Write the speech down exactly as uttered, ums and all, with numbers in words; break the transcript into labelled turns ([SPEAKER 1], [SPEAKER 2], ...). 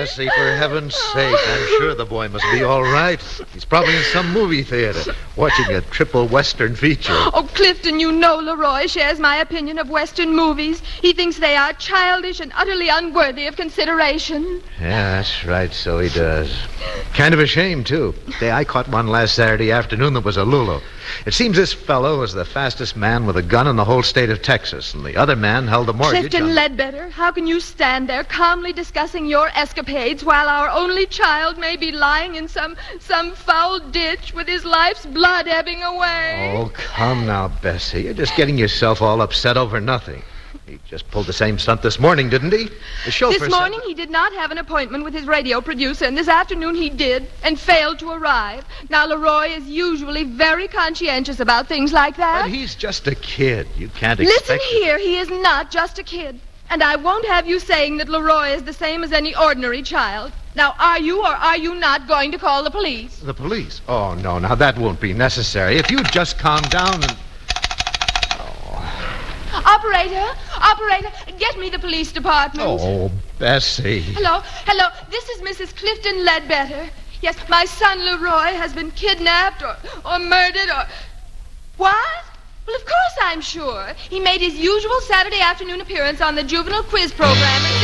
[SPEAKER 1] Bessie, for heaven's sake. I'm sure the boy must be all right. He's probably in some movie theater, watching a triple Western feature.
[SPEAKER 2] Oh, Clifton, you know Leroy shares my opinion of Western movies. He thinks they are childish and utterly unworthy of consideration.
[SPEAKER 1] Yeah, that's right, so he does. Kind of a shame, too. Day I caught one last Saturday afternoon that was a Lulu. It seems this fellow was the fastest man with a gun in the whole state of Texas, and the other man held a mortgage
[SPEAKER 2] Clifton
[SPEAKER 1] on...
[SPEAKER 2] Ledbetter, how can you stand there calmly discussing your escapades while our only child may be lying in some some foul ditch with his life's blood ebbing away?
[SPEAKER 1] Oh, come now, Bessie. You're just getting yourself all upset over nothing. He just pulled the same stunt this morning, didn't he? The chauffeur
[SPEAKER 2] This morning
[SPEAKER 1] said...
[SPEAKER 2] he did not have an appointment with his radio producer, and this afternoon he did, and failed to arrive. Now, Leroy is usually very conscientious about things like that.
[SPEAKER 1] But he's just a kid. You can't expect...
[SPEAKER 2] Listen here, he is not just a kid. And I won't have you saying that Leroy is the same as any ordinary child. Now, are you or are you not going to call the police?
[SPEAKER 1] The police? Oh, no, now that won't be necessary. If you just calm down and...
[SPEAKER 2] Operator, operator, get me the police department.
[SPEAKER 1] Oh, Bessie.
[SPEAKER 2] Hello, hello, this is Missus Clifton Ledbetter. Yes, my son Leroy has been kidnapped or, or murdered or... What? Well, of course I'm sure. He made his usual Saturday afternoon appearance on the juvenile quiz program.